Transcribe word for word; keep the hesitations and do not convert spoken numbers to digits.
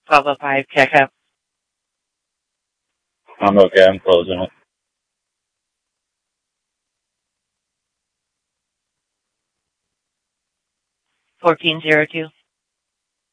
twelve oh five, check up. I'm okay. I'm closing it. fourteen zero two.